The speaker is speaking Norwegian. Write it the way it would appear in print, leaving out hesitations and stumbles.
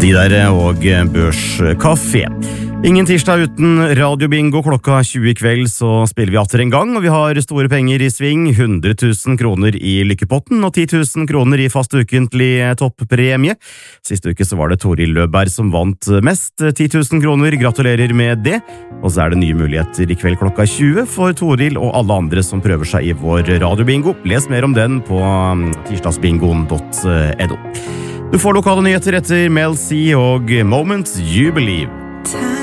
De der og børskaffe. Ingen tirsdag uten radiobingo. Klokka 20 i kveld så spiller vi atter en gang, og vi har store penger i sving. 100 000 kroner i lykkepotten og 10 000 kroner i fast ukentlig toppremie. Siste uke så var det Toril Løberg som vant mest, 10 000 kroner. Gratulerer med det. Og så er det nye muligheter i kveld klokka 20 for Toril og alle andre som prøver seg i vår radiobingo. Les mer om den på tirsdagsbingoen.no. Du får lokale nyheter etter Mel C og Moments You Believe.